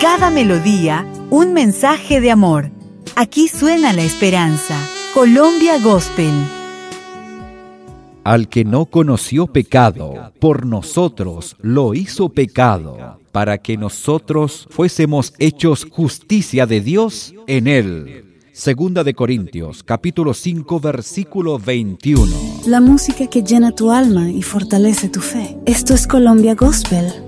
cada melodía, un mensaje de amor. Aquí suena la esperanza. Colombia Gospel. Al que no conoció pecado, por nosotros lo hizo pecado, para que nosotros fuésemos hechos justicia de Dios en él. Segunda de Corintios, capítulo 5, versículo 21. La música que llena tu alma y fortalece tu fe. Esto es Colombia Gospel